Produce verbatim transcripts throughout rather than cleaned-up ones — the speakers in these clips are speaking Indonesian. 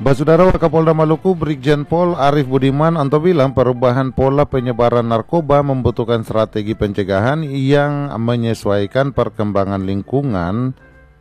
Bapak Saudara, Wakapolda Maluku Brigjen Pol Arif Budiman Anto bilang perubahan pola penyebaran narkoba membutuhkan strategi pencegahan yang menyesuaikan perkembangan lingkungan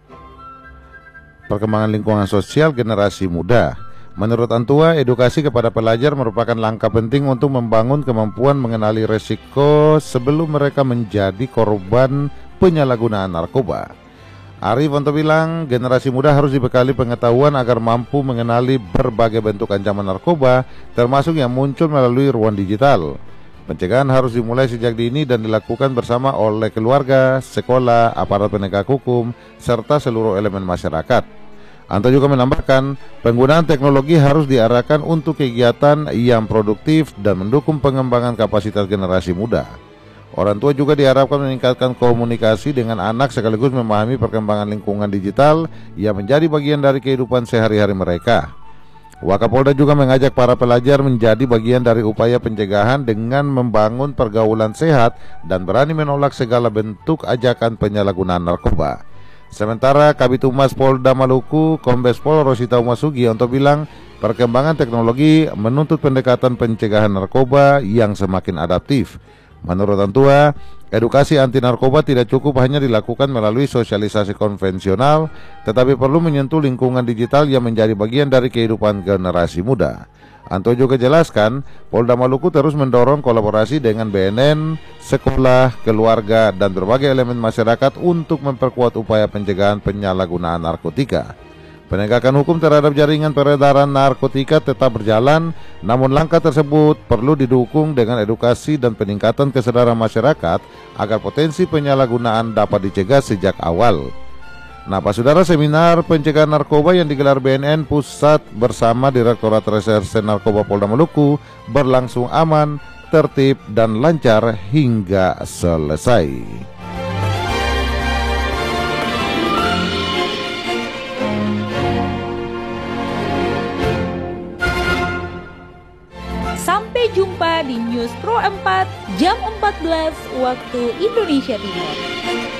perkembangan lingkungan sosial generasi muda. Menurut Antua, edukasi kepada pelajar merupakan langkah penting untuk membangun kemampuan mengenali resiko sebelum mereka menjadi korban penyalahgunaan narkoba. Arif Anto bilang generasi muda harus dibekali pengetahuan agar mampu mengenali berbagai bentuk ancaman narkoba, termasuk yang muncul melalui ruang digital. Pencegahan harus dimulai sejak dini dan dilakukan bersama oleh keluarga, sekolah, aparat penegak hukum, serta seluruh elemen masyarakat. Anto juga menambahkan, penggunaan teknologi harus diarahkan untuk kegiatan yang produktif dan mendukung pengembangan kapasitas generasi muda. Orang tua juga diharapkan meningkatkan komunikasi dengan anak sekaligus memahami perkembangan lingkungan digital yang menjadi bagian dari kehidupan sehari-hari mereka. Wakapolda juga mengajak para pelajar menjadi bagian dari upaya pencegahan dengan membangun pergaulan sehat dan berani menolak segala bentuk ajakan penyalahgunaan narkoba. Sementara Kabid Humas Polda Maluku, Kombes Pol Rosita Umasugi untuk bilang perkembangan teknologi menuntut pendekatan pencegahan narkoba yang semakin adaptif. Menurut Antua, edukasi anti narkoba tidak cukup hanya dilakukan melalui sosialisasi konvensional, tetapi perlu menyentuh lingkungan digital yang menjadi bagian dari kehidupan generasi muda. Anto juga jelaskan, Polda Maluku terus mendorong kolaborasi dengan B N N, sekolah, keluarga, dan berbagai elemen masyarakat untuk memperkuat upaya pencegahan penyalahgunaan narkotika. Penegakan hukum terhadap jaringan peredaran narkotika tetap berjalan, namun langkah tersebut perlu didukung dengan edukasi dan peningkatan kesadaran masyarakat agar potensi penyalahgunaan dapat dicegah sejak awal. Nah, Pak Saudara, seminar pencegahan narkoba yang digelar B N N Pusat bersama Direktorat Reserse Narkoba Polda Maluku berlangsung aman, tertib, dan lancar hingga selesai. Sampai jumpa di News Pro empat jam empat belas waktu Indonesia Timur.